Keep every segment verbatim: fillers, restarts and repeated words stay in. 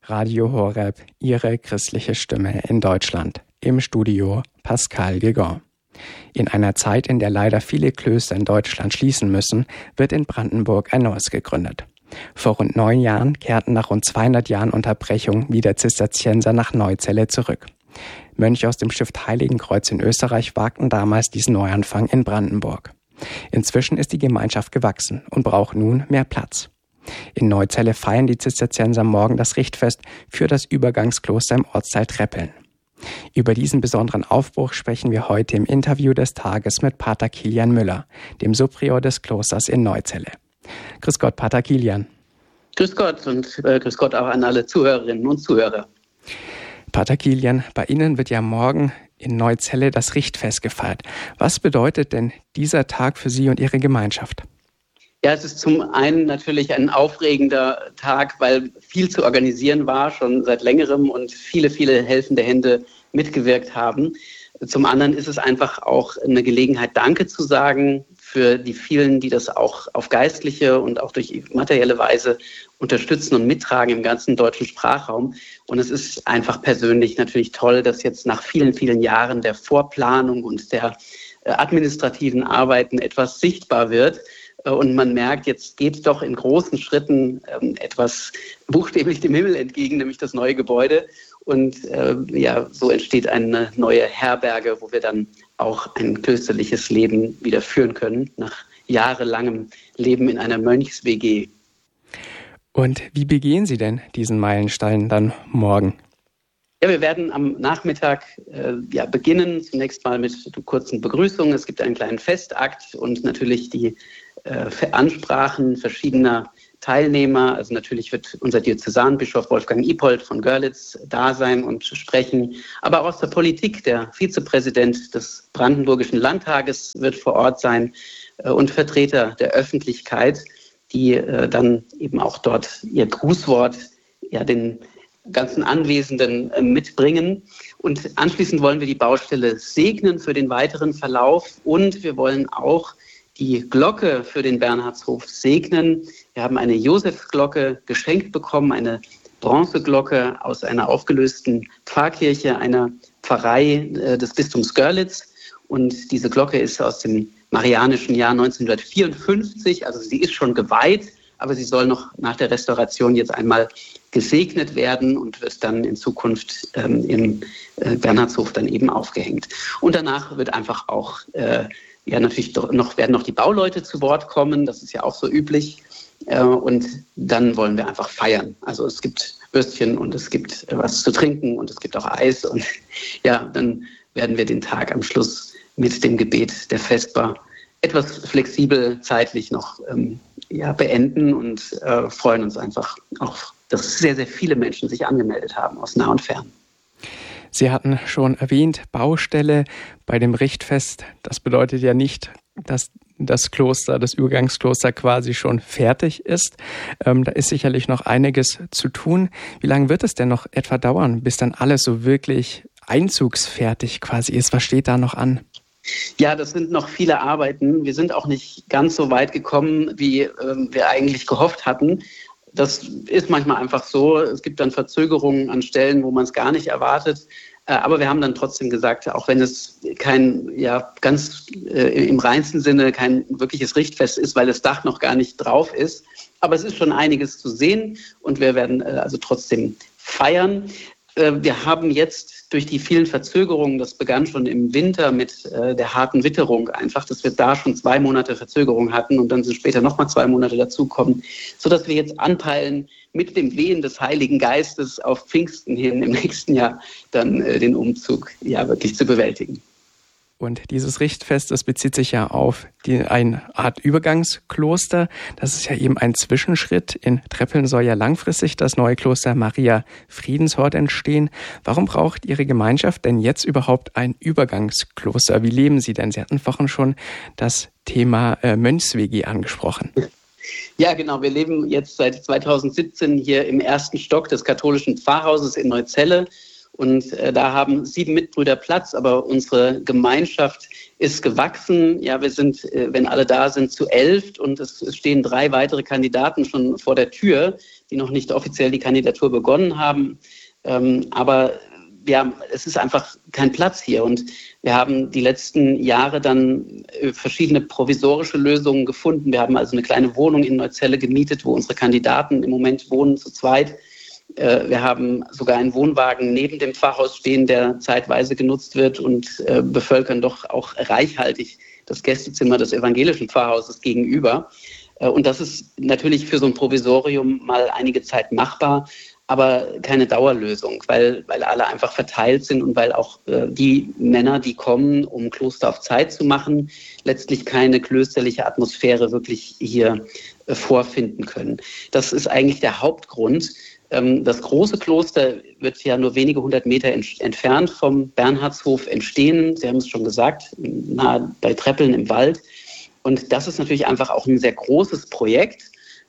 Radio Horeb, Ihre christliche Stimme in Deutschland. Im Studio Pascal Guégan. In einer Zeit, in der leider viele Klöster in Deutschland schließen müssen, wird in Brandenburg ein neues gegründet. Vor rund neun Jahren kehrten nach rund zweihundert Jahren Unterbrechung wieder Zisterzienser nach Neuzelle zurück. Mönche aus dem Stift Heiligenkreuz in Österreich wagten damals diesen Neuanfang in Brandenburg. Inzwischen ist die Gemeinschaft gewachsen und braucht nun mehr Platz. In Neuzelle feiern die Zisterzienser morgen das Richtfest für das Übergangskloster im Ortsteil Treppeln. Über diesen besonderen Aufbruch sprechen wir heute im Interview des Tages mit Pater Kilian Müller, dem Subprior des Klosters in Neuzelle. Grüß Gott, Pater Kilian. Grüß Gott und äh, grüß Gott auch an alle Zuhörerinnen und Zuhörer. Pater Kilian, bei Ihnen wird ja morgen in Neuzelle das Richtfest gefeiert. Was bedeutet denn dieser Tag für Sie und Ihre Gemeinschaft? Ja, es ist zum einen natürlich ein aufregender Tag, weil viel zu organisieren war, schon seit längerem und viele, viele helfende Hände mitgewirkt haben. Zum anderen ist es einfach auch eine Gelegenheit, Danke zu sagen für die vielen, die das auch auf geistliche und auch durch materielle Weise unterstützen und mittragen im ganzen deutschen Sprachraum. Und es ist einfach persönlich natürlich toll, dass jetzt nach vielen, vielen Jahren der Vorplanung und der administrativen Arbeiten etwas sichtbar wird. Und man merkt, jetzt geht es doch in großen Schritten ähm, etwas buchstäblich dem Himmel entgegen, nämlich das neue Gebäude. Und äh, ja, so entsteht eine neue Herberge, wo wir dann auch ein klösterliches Leben wieder führen können, nach jahrelangem Leben in einer Mönchs-W G. Und wie begehen Sie denn diesen Meilenstein dann morgen? Ja, wir werden am Nachmittag äh, ja, beginnen, zunächst mal mit kurzen Begrüßungen. Es gibt einen kleinen Festakt und natürlich die äh, Ansprachen verschiedener Teilnehmer. Also natürlich wird unser Diözesanbischof Wolfgang Ippold von Görlitz da sein und sprechen. Aber auch aus der Politik, der Vizepräsident des Brandenburgischen Landtages wird vor Ort sein äh, und Vertreter der Öffentlichkeit, die äh, dann eben auch dort ihr Grußwort ja den ganzen Anwesenden äh, mitbringen. Und anschließend wollen wir die Baustelle segnen für den weiteren Verlauf und wir wollen auch die Glocke für den Bernhardshof segnen. Wir haben eine Josefsglocke geschenkt bekommen, eine Bronzeglocke aus einer aufgelösten Pfarrkirche, einer Pfarrei äh, des Bistums Görlitz. Und diese Glocke ist aus dem marianischen Jahr neunzehnhundertvierundfünfzig, also sie ist schon geweiht, aber sie soll noch nach der Restauration jetzt einmal gesegnet werden und wird dann in Zukunft ähm, im äh, Bernhardshof dann eben aufgehängt. Und danach wird einfach auch, äh, ja natürlich noch, werden noch die Bauleute zu Wort kommen, das ist ja auch so üblich. Äh, und dann wollen wir einfach feiern. Also es gibt Würstchen und es gibt äh, was zu trinken und es gibt auch Eis. Und ja, dann werden wir den Tag am Schluss mit dem Gebet der Vesper etwas flexibel zeitlich noch ähm, ja, beenden und äh, freuen uns einfach auch, dass sehr, sehr viele Menschen sich angemeldet haben aus nah und fern. Sie hatten schon erwähnt, Baustelle bei dem Richtfest. Das bedeutet ja nicht, dass das Kloster, das Übergangskloster quasi schon fertig ist. Ähm, da ist sicherlich noch einiges zu tun. Wie lange wird es denn noch etwa dauern, bis dann alles so wirklich einzugsfertig quasi ist? Was steht da noch an? Ja, das sind noch viele Arbeiten. Wir sind auch nicht ganz so weit gekommen, wie ähm, wir eigentlich gehofft hatten. Das ist manchmal einfach so. Es gibt dann Verzögerungen an Stellen, wo man es gar nicht erwartet. Äh, aber wir haben dann trotzdem gesagt, auch wenn es kein, ja, ganz äh, im reinsten Sinne kein wirkliches Richtfest ist, weil das Dach noch gar nicht drauf ist. Aber es ist schon einiges zu sehen und wir werden äh, also trotzdem feiern. Wir haben jetzt durch die vielen Verzögerungen, das begann schon im Winter mit äh, der harten Witterung einfach, dass wir da schon zwei Monate Verzögerung hatten und dann sind später nochmal zwei Monate dazukommen, sodass wir jetzt anpeilen, mit dem Wehen des Heiligen Geistes auf Pfingsten hin im nächsten Jahr dann äh, den Umzug ja wirklich zu bewältigen. Und dieses Richtfest, das bezieht sich ja auf die, eine Art Übergangskloster. Das ist ja eben ein Zwischenschritt. In Treppeln soll ja langfristig das neue Kloster Maria Friedenshort entstehen. Warum braucht Ihre Gemeinschaft denn jetzt überhaupt ein Übergangskloster? Wie leben Sie denn? Sie hatten vorhin schon das Thema äh, Mönchs-W G angesprochen. Ja, genau. Wir leben jetzt seit zweitausendsiebzehn hier im ersten Stock des katholischen Pfarrhauses in Neuzelle. Und äh, da haben sieben Mitbrüder Platz, aber unsere Gemeinschaft ist gewachsen. Ja, wir sind, äh, wenn alle da sind, zu elf und es, es stehen drei weitere Kandidaten schon vor der Tür. die noch nicht offiziell die Kandidatur begonnen haben. Ähm, aber ja, es ist einfach kein Platz hier. Und wir haben die letzten Jahre dann verschiedene provisorische Lösungen gefunden. Wir haben also eine kleine Wohnung in Neuzelle gemietet, wo unsere Kandidaten im Moment wohnen, zu zweit. Wir haben sogar einen Wohnwagen neben dem Pfarrhaus stehen, der zeitweise genutzt wird, und bevölkern doch auch reichhaltig das Gästezimmer des evangelischen Pfarrhauses gegenüber. Und das ist natürlich für so ein Provisorium mal einige Zeit machbar, aber keine Dauerlösung, weil, weil alle einfach verteilt sind und weil auch äh, die Männer, die kommen, um Kloster auf Zeit zu machen, letztlich keine klösterliche Atmosphäre wirklich hier äh, vorfinden können. Das ist eigentlich der Hauptgrund. Ähm, das große Kloster wird ja nur wenige hundert Meter ent- entfernt vom Bernhardshof entstehen. Sie haben es schon gesagt, nahe bei Treppeln im Wald. Und das ist natürlich einfach auch ein sehr großes Projekt,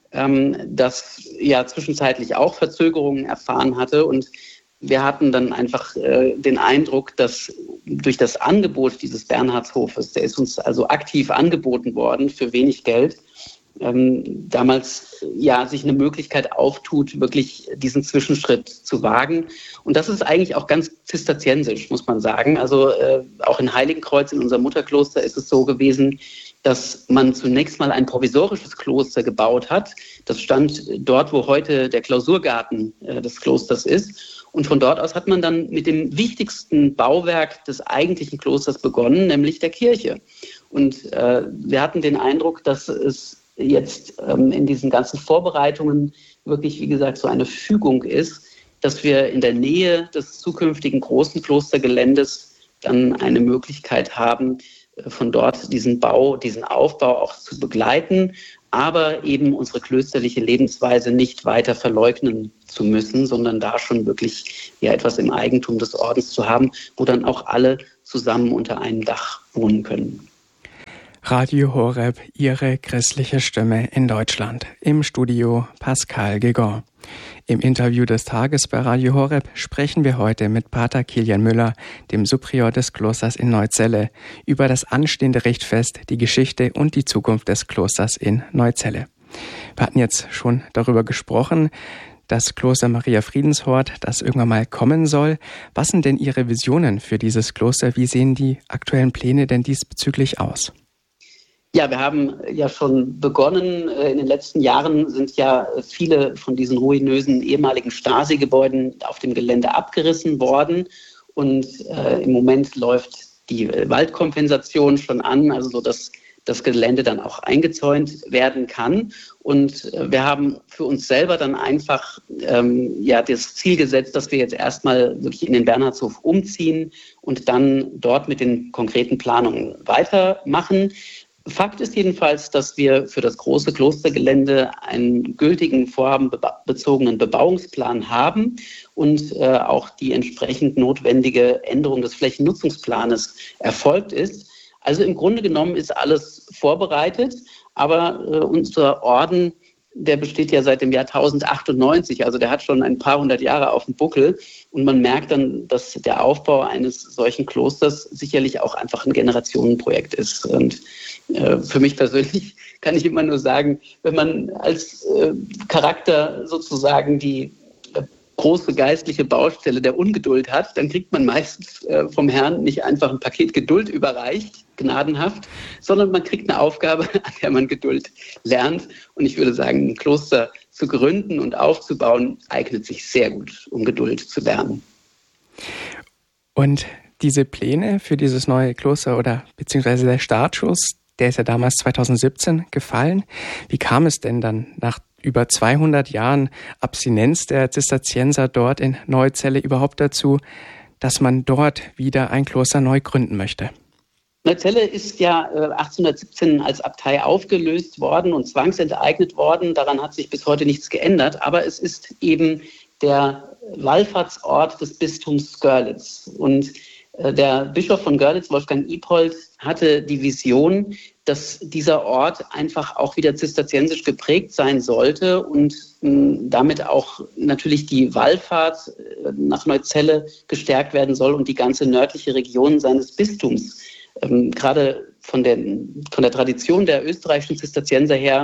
das ja zwischenzeitlich auch Verzögerungen erfahren hatte. Und wir hatten dann einfach äh, den Eindruck, dass durch das Angebot dieses Bernhardshofes, der ist uns also aktiv angeboten worden für wenig Geld, ähm, damals ja sich eine Möglichkeit auftut, wirklich diesen Zwischenschritt zu wagen. Und das ist eigentlich auch ganz zisterziensisch, muss man sagen. Also äh, auch in Heiligenkreuz, in unserem Mutterkloster, ist es so gewesen, dass man zunächst mal ein provisorisches Kloster gebaut hat. Das stand dort, wo heute der Klausurgarten äh, des Klosters ist. Und von dort aus hat man dann mit dem wichtigsten Bauwerk des eigentlichen Klosters begonnen, nämlich der Kirche. Und äh, wir hatten den Eindruck, dass es jetzt ähm, in diesen ganzen Vorbereitungen wirklich, wie gesagt, so eine Fügung ist, dass wir in der Nähe des zukünftigen großen Klostergeländes dann eine Möglichkeit haben, von dort diesen Bau, diesen Aufbau auch zu begleiten, aber eben unsere klösterliche Lebensweise nicht weiter verleugnen zu müssen, sondern da schon wirklich ja etwas im Eigentum des Ordens zu haben, wo dann auch alle zusammen unter einem Dach wohnen können. Radio Horeb, Ihre christliche Stimme in Deutschland. Im Studio Pascal Guégan. Im Interview des Tages bei Radio Horeb sprechen wir heute mit Pater Kilian Müller, dem Subprior des Klosters in Neuzelle, über das anstehende Richtfest, die Geschichte und die Zukunft des Klosters in Neuzelle. Wir hatten jetzt schon darüber gesprochen, das Kloster Maria Friedenshort, das irgendwann mal kommen soll. Was sind denn Ihre Visionen für dieses Kloster? Wie sehen die aktuellen Pläne denn diesbezüglich aus? Ja, wir haben ja schon begonnen. In den letzten Jahren sind ja viele von diesen ruinösen ehemaligen Stasi-Gebäuden auf dem Gelände abgerissen worden. Und äh, im Moment läuft die Waldkompensation schon an, also so, dass das Gelände dann auch eingezäunt werden kann. Und äh, wir haben für uns selber dann einfach ähm, ja, das Ziel gesetzt, dass wir jetzt erstmal wirklich in den Bernhardshof umziehen und dann dort mit den konkreten Planungen weitermachen. Fakt ist jedenfalls, dass wir für das große Klostergelände einen gültigen vorhabenbezogenen Bebauungsplan haben und äh, auch die entsprechend notwendige Änderung des Flächennutzungsplanes erfolgt ist. Also im Grunde genommen ist alles vorbereitet, aber äh, unser Orden, der besteht ja seit dem Jahr tausendachthundertachtundneunzig, also der hat schon ein paar hundert Jahre auf dem Buckel. Und man merkt dann, dass der Aufbau eines solchen Klosters sicherlich auch einfach ein Generationenprojekt ist. Und äh, für mich persönlich kann ich immer nur sagen, wenn man als äh, Charakter sozusagen die äh, große geistliche Baustelle der Ungeduld hat, dann kriegt man meistens äh, vom Herrn nicht einfach ein Paket Geduld überreicht, gnadenhaft, sondern man kriegt eine Aufgabe, an der man Geduld lernt. Und ich würde sagen, ein Kloster zu gründen und aufzubauen, eignet sich sehr gut, um Geduld zu lernen. Und diese Pläne für dieses neue Kloster oder beziehungsweise der Startschuss, der ist ja damals zweitausendsiebzehn gefallen. Wie kam es denn dann nach über zweihundert Jahren Abstinenz der Zisterzienser dort in Neuzelle überhaupt dazu, dass man dort wieder ein Kloster neu gründen möchte? Neuzelle ist ja achtzehnhundertsiebzehn als Abtei aufgelöst worden und zwangsenteignet worden. Daran hat sich bis heute nichts geändert. Aber es ist eben der Wallfahrtsort des Bistums Görlitz. Und der Bischof von Görlitz, Wolfgang Ippold, hatte die Vision, dass dieser Ort einfach auch wieder zisterziensisch geprägt sein sollte und damit auch natürlich die Wallfahrt nach Neuzelle gestärkt werden soll und die ganze nördliche Region seines Bistums. Ähm, gerade von der, von der Tradition der österreichischen Zisterzienser her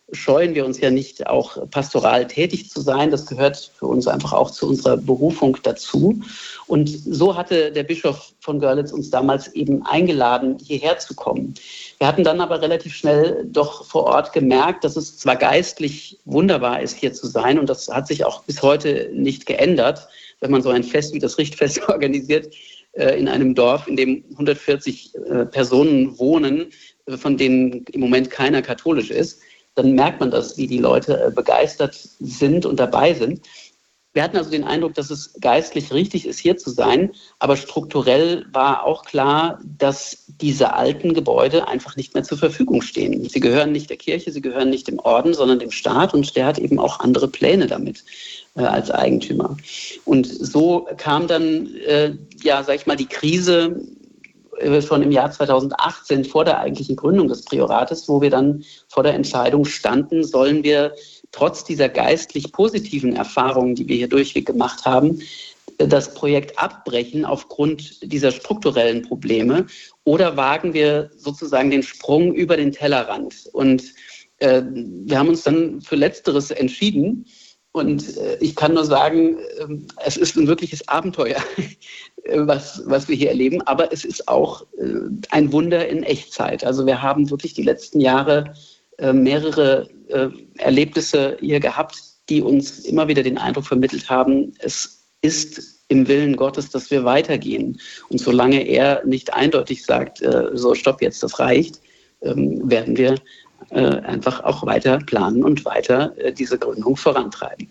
scheuen wir uns ja nicht, auch pastoral tätig zu sein. Das gehört für uns einfach auch zu unserer Berufung dazu. Und so hatte der Bischof von Görlitz uns damals eben eingeladen, hierher zu kommen. Wir hatten dann aber relativ schnell doch vor Ort gemerkt, dass es zwar geistlich wunderbar ist, hier zu sein, und das hat sich auch bis heute nicht geändert, wenn man so ein Fest wie das Richtfest organisiert, in einem Dorf, in dem hundertvierzig Personen wohnen, von denen im Moment keiner katholisch ist, dann merkt man das, wie die Leute begeistert sind und dabei sind. Wir hatten also den Eindruck, dass es geistlich richtig ist, hier zu sein, aber strukturell war auch klar, dass diese alten Gebäude einfach nicht mehr zur Verfügung stehen. Sie gehören nicht der Kirche, sie gehören nicht dem Orden, sondern dem Staat, und der hat eben auch andere Pläne damit äh, als Eigentümer. Und so kam dann, äh, ja, sag ich mal, die Krise äh, schon im Jahr zweitausendachtzehn vor der eigentlichen Gründung des Priorates, wo wir dann vor der Entscheidung standen, sollen wir trotz dieser geistlich positiven Erfahrungen, die wir hier durchweg gemacht haben, das Projekt abbrechen aufgrund dieser strukturellen Probleme, oder wagen wir sozusagen den Sprung über den Tellerrand? Und äh, wir haben uns dann für Letzteres entschieden. Und äh, ich kann nur sagen, äh, es ist ein wirkliches Abenteuer, äh, was, was wir hier erleben. Aber es ist auch äh, ein Wunder in Echtzeit. Also wir haben wirklich die letzten Jahre äh, mehrere äh, Erlebnisse hier gehabt, die uns immer wieder den Eindruck vermittelt haben, es ist im Willen Gottes, dass wir weitergehen. Und solange er nicht eindeutig sagt, äh, so stopp jetzt, das reicht, ähm, werden wir äh, einfach auch weiter planen und weiter äh, diese Gründung vorantreiben.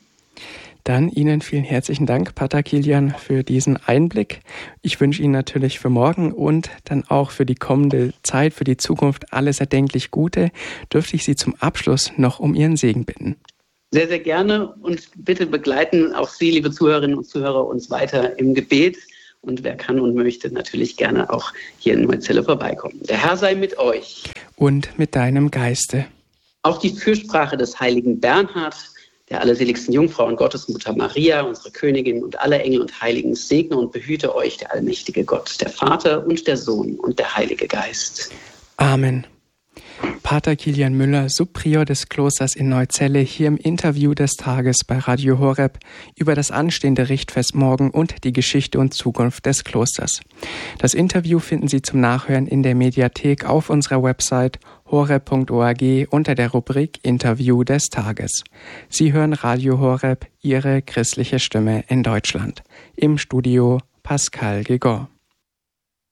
Dann Ihnen vielen herzlichen Dank, Pater Kilian, für diesen Einblick. Ich wünsche Ihnen natürlich für morgen und dann auch für die kommende Zeit, für die Zukunft alles erdenklich Gute. Dürfte ich Sie zum Abschluss noch um Ihren Segen bitten? Sehr, sehr gerne, und bitte begleiten auch Sie, liebe Zuhörerinnen und Zuhörer, uns weiter im Gebet. Und wer kann und möchte, natürlich gerne auch hier in Neuzelle vorbeikommen. Der Herr sei mit euch. Und mit deinem Geiste. Auch die Fürsprache des heiligen Bernhard, der allerseligsten Jungfrau und Gottesmutter Maria, unsere Königin, und aller Engel und Heiligen, segne und behüte euch der allmächtige Gott, der Vater und der Sohn und der Heilige Geist. Amen. Pater Kilian Müller, Subprior des Klosters in Neuzelle, hier im Interview des Tages bei Radio Horeb über das anstehende Richtfest morgen und die Geschichte und Zukunft des Klosters. Das Interview finden Sie zum Nachhören in der Mediathek auf unserer Website horeb punkt org unter der Rubrik Interview des Tages. Sie hören Radio Horeb, Ihre christliche Stimme in Deutschland. Im Studio Pascal Guégan.